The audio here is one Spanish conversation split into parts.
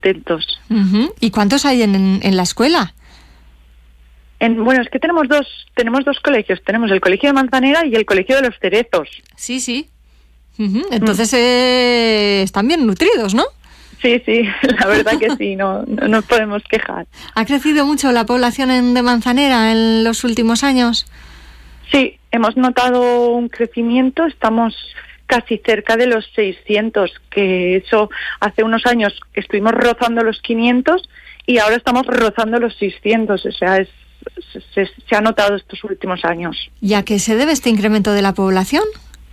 contentos. Uh-huh. ¿Y cuántos hay en la escuela? Bueno, es que tenemos dos colegios. Tenemos el Colegio de Manzanera y el Colegio de los Cerezos. Sí. Uh-huh. Entonces están bien nutridos, ¿no? Sí, la verdad que sí, no nos podemos quejar. ¿Ha crecido mucho la población de Manzanera en los últimos años? Sí, hemos notado un crecimiento, estamos casi cerca de los 600, que eso hace unos años estuvimos rozando los 500 y ahora estamos rozando los 600, o sea, se ha notado estos últimos años. ¿Y a qué se debe este incremento de la población?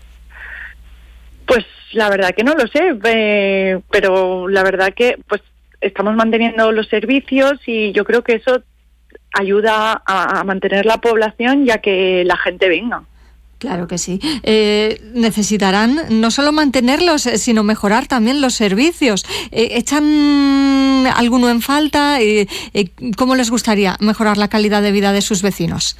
Pues la verdad que no lo sé, pero la verdad que pues estamos manteniendo los servicios y yo creo que eso ayuda a mantener la población y a que la gente venga. Claro que sí. Necesitarán no solo mantenerlos, sino mejorar también los servicios. ¿Echan alguno en falta? ¿Cómo les gustaría mejorar la calidad de vida de sus vecinos?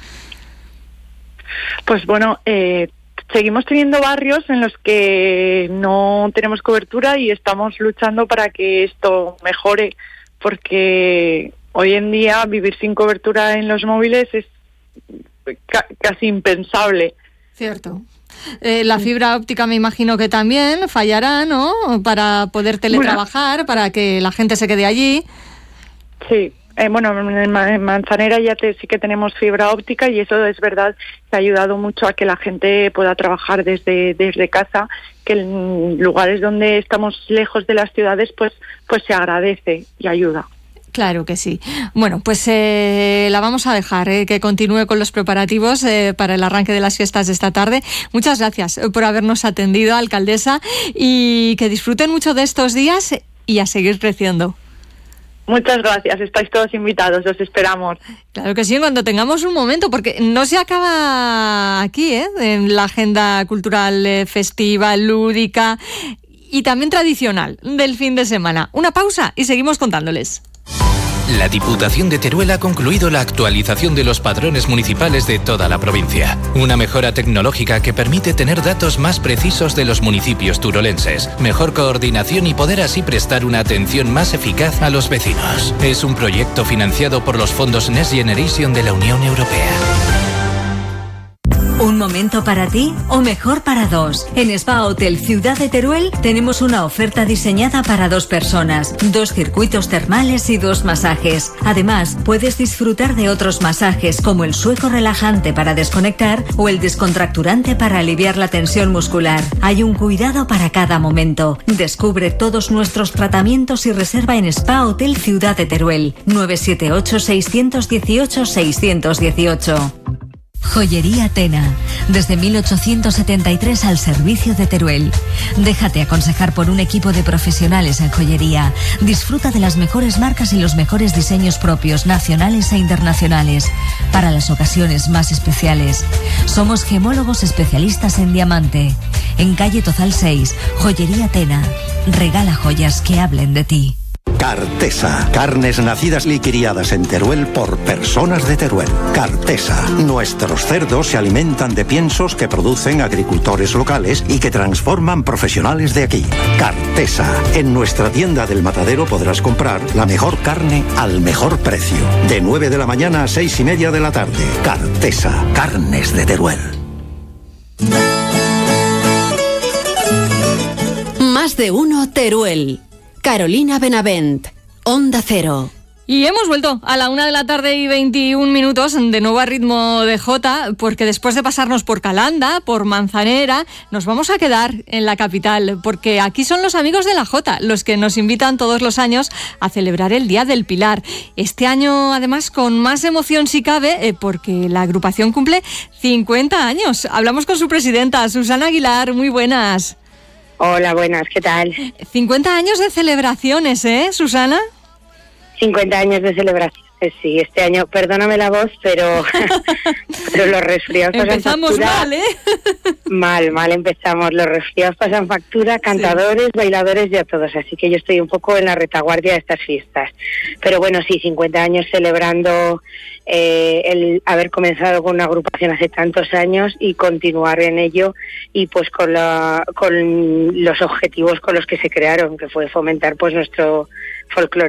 Pues bueno, seguimos teniendo barrios en los que no tenemos cobertura y estamos luchando para que esto mejore, porque hoy en día vivir sin cobertura en los móviles es casi impensable. Cierto. La fibra óptica me imagino que también fallará, ¿no? Para poder teletrabajar, para que la gente se quede allí. Sí. Bueno, en Manzanera ya sí que tenemos fibra óptica y eso es verdad que ha ayudado mucho a que la gente pueda trabajar desde casa, que en lugares donde estamos lejos de las ciudades pues se agradece y ayuda. Claro que sí. Bueno, pues la vamos a dejar que continúe con los preparativos para el arranque de las fiestas de esta tarde. Muchas gracias por habernos atendido, alcaldesa, y que disfruten mucho de estos días y a seguir creciendo. Muchas gracias, estáis todos invitados, os esperamos. Claro que sí, cuando tengamos un momento, porque no se acaba aquí, en la agenda cultural, festiva, lúdica y también tradicional del fin de semana. Una pausa y seguimos contándoles. La Diputación de Teruel ha concluido la actualización de los padrones municipales de toda la provincia. Una mejora tecnológica que permite tener datos más precisos de los municipios turolenses, mejor coordinación y poder así prestar una atención más eficaz a los vecinos. Es un proyecto financiado por los fondos Next Generation de la Unión Europea. ¿Un momento para ti o mejor para dos? En Spa Hotel Ciudad de Teruel tenemos una oferta diseñada para 2 personas, 2 circuitos termales y 2 masajes. Además, puedes disfrutar de otros masajes como el sueco relajante para desconectar o el descontracturante para aliviar la tensión muscular. Hay un cuidado para cada momento. Descubre todos nuestros tratamientos y reserva en Spa Hotel Ciudad de Teruel. 978 618 618. Joyería Tena, desde 1873 al servicio de Teruel. Déjate aconsejar por un equipo de profesionales en joyería. Disfruta de las mejores marcas y los mejores diseños propios, nacionales e internacionales, para las ocasiones más especiales. Somos gemólogos especialistas en diamante. En calle Tozal 6, Joyería Tena. Regala joyas que hablen de ti. Cartesa, carnes nacidas y criadas en Teruel por personas de Teruel. Cartesa, nuestros cerdos se alimentan de piensos que producen agricultores locales y que transforman profesionales de aquí. Cartesa, en nuestra tienda del Matadero podrás comprar la mejor carne al mejor precio. De 9 de la mañana a 6:30 de la tarde. Cartesa, carnes de Teruel. Más de uno Teruel. Carolina Benavent, Onda Cero. Y hemos vuelto a la 1:21 de nuevo a ritmo de Jota, porque después de pasarnos por Calanda, por Manzanera, nos vamos a quedar en la capital, porque aquí son los amigos de la Jota los que nos invitan todos los años a celebrar el Día del Pilar. Este año, además, con más emoción si cabe, porque la agrupación cumple 50 años. Hablamos con su presidenta, Susana Aguilar. Muy buenas. Hola, buenas, ¿qué tal? 50 años de celebraciones, Susana? 50 años de celebraciones, sí. Este año, perdóname la voz, pero los resfriados pasan factura. Empezamos mal, Mal empezamos. Los resfriados pasan factura, cantadores, sí, bailadores, ya todos. Así que yo estoy un poco en la retaguardia de estas fiestas. Pero bueno, sí, 50 años celebrando el haber comenzado con una agrupación hace tantos años y continuar en ello, y pues con los objetivos con los que se crearon, que fue fomentar pues nuestro folclore.